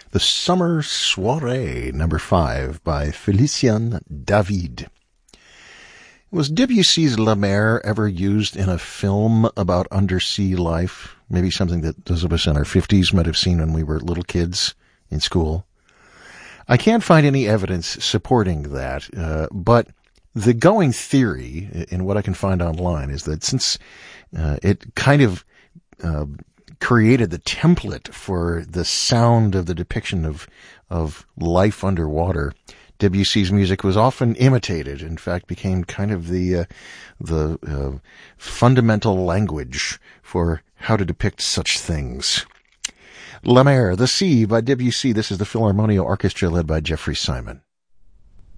The Summer Soiree, number 5, by Félicien David. Was Debussy's La Mer ever used in a film about undersea life? Maybe something that those of us in our 50s might have seen when we were little kids in school. I can't find any evidence supporting that, but the going theory, in what I can find online, is that since it kind of created the template for the sound of the depiction of life underwater, Debussy's music was often imitated. In fact, became kind of the fundamental language for how to depict such things. La Mer, The Sea by Debussy. This is the Philharmonia Orchestra led by Jeffrey Simon.